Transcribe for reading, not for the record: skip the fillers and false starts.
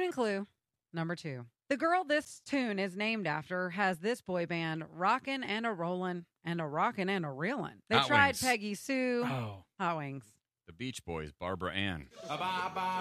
Morning clue number 2. The girl this tune is named after has this boy band rockin' and a rollin' and a rockin' and a reelin'. They Hot tried Wings. Peggy Sue. Oh. Hot Wings. The Beach Boys, Barbara Ann.